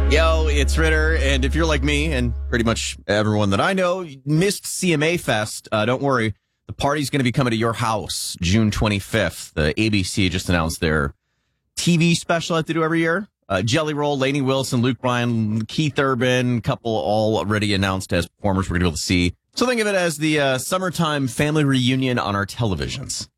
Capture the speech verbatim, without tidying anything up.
Yo, it's Ritter, and if you're like me, and pretty much everyone that I know, missed C M A Fest, uh, don't worry. The party's going to be coming to your house June twenty-fifth. The A B C just announced their T V special that they do every year. Uh, Jelly Roll, Lainey Wilson, Luke Bryan, Keith Urban, couple all already announced as performers we're going to be able to see. So think of it as the uh, summertime family reunion on our televisions.